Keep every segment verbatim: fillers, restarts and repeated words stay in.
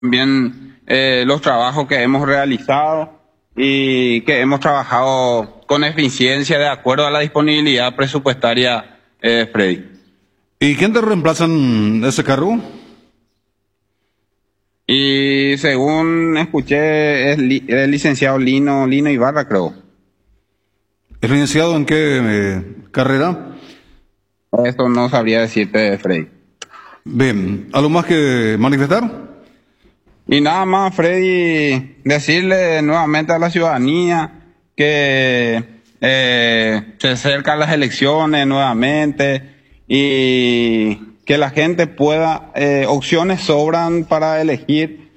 también eh, los trabajos que hemos realizado y que hemos trabajado con eficiencia de acuerdo a la disponibilidad presupuestaria, eh, Freddy. ¿Y quién te reemplaza en ese cargo? Y según escuché, es li- el licenciado Lino, Lino Ibarra, creo. ¿Es licenciado en qué eh, carrera? Esto no sabría decirte, Freddy. Bien, ¿algo más que manifestar? Y nada más, Freddy, decirle nuevamente a la ciudadanía que eh, se acercan las elecciones nuevamente y que la gente pueda, eh, opciones sobran para elegir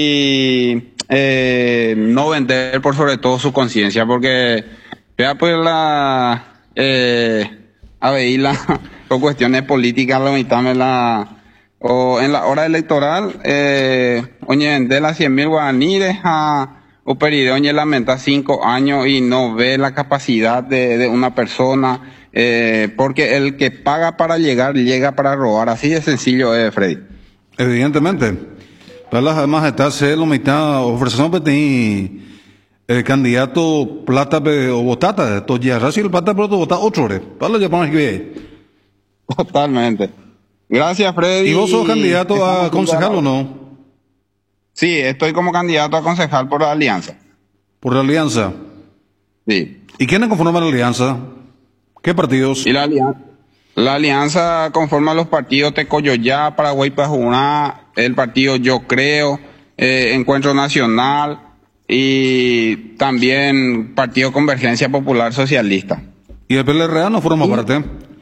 y eh, no vender por sobre todo su conciencia, porque ya pues la eh, a veíla por cuestiones políticas la mitad me la o en la hora electoral eh, oye de las cien mil guaraníes a operide oye lamenta cinco años y no ve la capacidad de, de una persona, eh, porque el que paga para llegar llega para robar, así de sencillo es, Freddy. Evidentemente. Para además está se lo mitad ofrecendo que tenía el candidato plata pe, o botata, to ya rasi el plata pero botata otro re. Para ya para que Totalmente. Gracias, Freddy. ¿Y vos sos candidato a concejal o no? Sí, estoy como candidato a concejal por la alianza. Por la alianza. Sí. ¿Y quiénes conforman la alianza? ¿Qué partidos? Y la alianza, la alianza conforma los partidos Tecoyoyá, Paraguay Pajuná, el partido Yo Creo, eh, Encuentro Nacional y también Partido Convergencia Popular Socialista. ¿Y el P L R A no forma Sí. parte?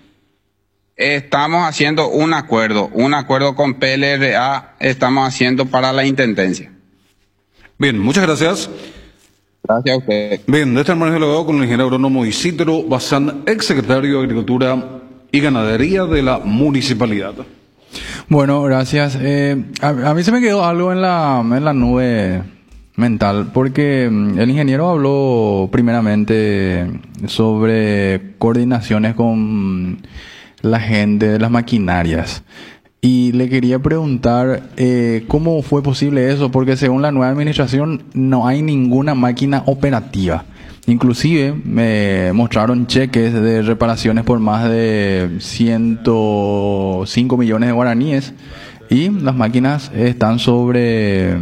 Estamos haciendo un acuerdo, un acuerdo con P L R A, estamos haciendo para la intendencia. Bien, muchas gracias. Gracias a usted. Bien, de esta manera lo hago con el ingeniero agrónomo Isidro Bazán, exsecretario de Agricultura y Ganadería de la Municipalidad. Bueno, gracias. Eh, a, a mí se me quedó algo en la, en la nube mental, porque mm, el ingeniero habló primeramente sobre coordinaciones con la gente de las maquinarias. Y le quería preguntar eh, cómo fue posible eso, porque según la nueva administración no hay ninguna máquina operativa. Inclusive me mostraron cheques de reparaciones por más de ciento cinco millones de guaraníes y las máquinas están sobre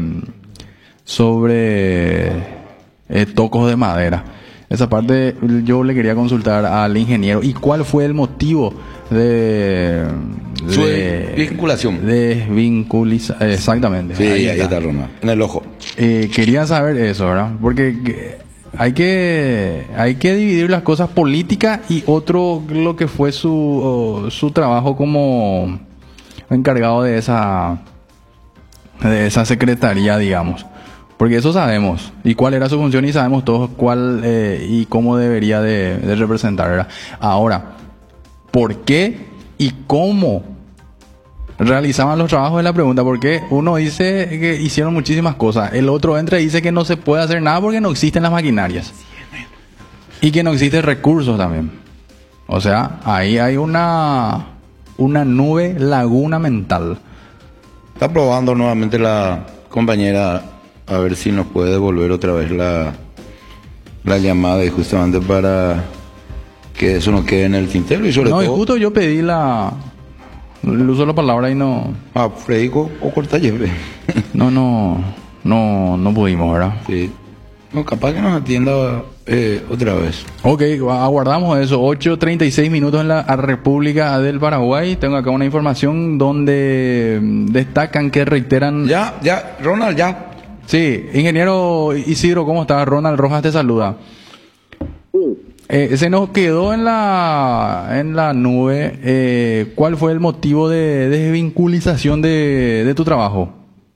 sobre eh, tocos de madera. Esa parte yo le quería consultar al ingeniero. ¿Y cuál fue el motivo de Su de desvinculación? Desvinculiza, exactamente. Sí, ahí, ahí está, Roma, en el ojo. Eh, quería saber eso, ¿verdad? Porque que- hay que hay que dividir las cosas políticas y otro lo que fue su oh, su trabajo como encargado de esa de esa secretaría, digamos. Porque eso sabemos y cuál era su función y sabemos todos cuál eh, y cómo debería de, de representar, ¿verdad? Ahora, ¿por qué y cómo realizaban los trabajos? Es la pregunta, porque uno dice que hicieron muchísimas cosas, el otro entra y dice que no se puede hacer nada porque no existen las maquinarias y que no existen recursos también. O sea, ahí hay una una nube laguna mental. Está probando nuevamente la compañera a ver si nos puede devolver otra vez la, la llamada y justamente para que eso no quede en el tintero y sobre No, y todo... justo yo pedí la el uso de la palabra y no Ah, Frederico o Cortayepe. no no no no pudimos, ¿verdad? Sí. No, capaz que nos atienda eh, otra vez. Ok, aguardamos eso. ocho treinta y seis minutos en la República del Paraguay. Tengo acá una información donde destacan que reiteran... Ya, ya, Ronald, ya. Sí, ingeniero Isidro, ¿cómo estás? Ronald Rojas te saluda. Eh, se nos quedó en la en la nube. Eh, ¿Cuál fue el motivo de desvinculización de, de tu trabajo?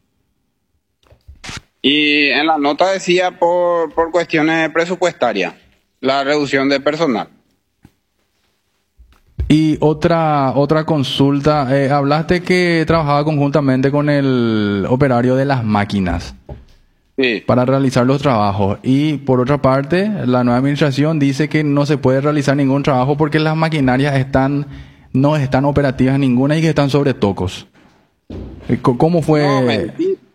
Y en la nota decía por, por cuestiones presupuestarias, la reducción de personal. Y otra otra consulta, eh, hablaste que trabajaba conjuntamente con el operario de las máquinas Sí. para realizar los trabajos. Y por otra parte, la nueva administración dice que no se puede realizar ningún trabajo porque las maquinarias están no están operativas ninguna y que están sobre tocos. Eh, co- ¿Cómo fue? No, mentira.